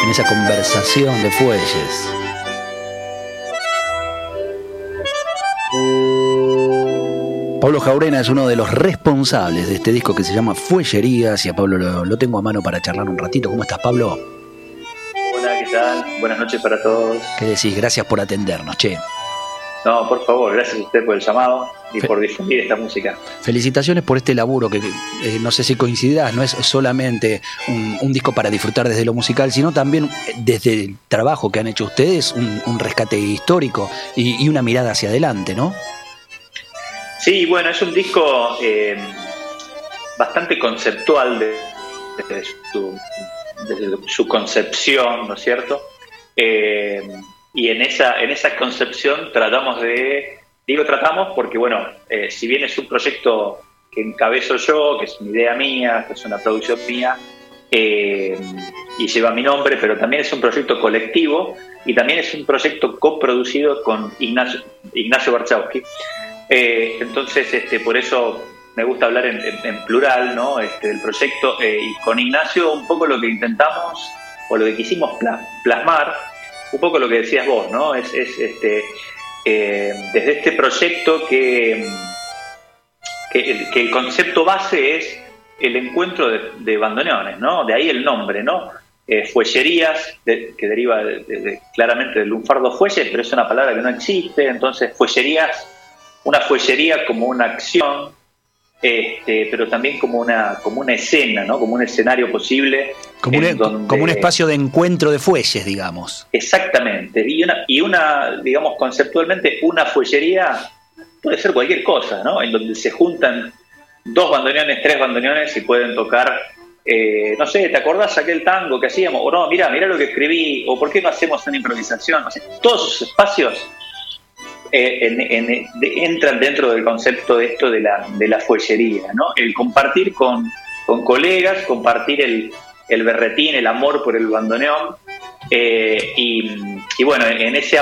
en esa conversación de fuelles. Pablo Jaurena es uno de los responsables de este disco que se llama Fuellerías, y a Pablo lo tengo a mano para charlar un ratito. ¿Cómo estás, Pablo? Hola, ¿qué tal? Buenas noches para todos. ¿Qué decís? Gracias por atendernos, che. No, por favor, gracias a usted por el llamado y por difundir esta música. Felicitaciones por este laburo que no sé si coincidirás, no es solamente un disco para disfrutar desde lo musical, sino también desde el trabajo que han hecho ustedes, un rescate histórico y una mirada hacia adelante, ¿no? Sí, bueno, es un disco bastante conceptual desde su concepción, ¿no es cierto? Y en esa concepción tratamos porque, bueno, si bien es un proyecto que encabezo yo, que es una idea mía, que es una producción mía, y lleva mi nombre, pero también es un proyecto colectivo y también es un proyecto coproducido con Ignacio Barchowski. Entonces, por eso me gusta hablar en plural, ¿no? Del proyecto, y con Ignacio un poco lo que intentamos, o lo que quisimos plasmar, un poco lo que decías vos, ¿no? Es desde este proyecto que el concepto base es el encuentro de bandoneones, ¿no? De ahí el nombre, ¿no? Fuellerías, que deriva claramente del lunfardo fuelle, pero es una palabra que no existe. Entonces, fuellerías, una fuellería como una acción, pero también como una escena, ¿no? Como un escenario posible. Como un espacio de encuentro de fuelles, digamos. Exactamente. Y una, digamos, conceptualmente, una fuellería puede ser cualquier cosa, ¿no? En donde se juntan 2 bandoneones, 3 bandoneones y pueden tocar, no sé, ¿te acordás aquel tango que hacíamos? O no, mirá lo que escribí, o ¿por qué no hacemos una improvisación? O sea, todos esos espacios entran dentro del concepto de esto de la fuellería, ¿no? El compartir con colegas, compartir el berretín, el amor por el bandoneón, y bueno, en ese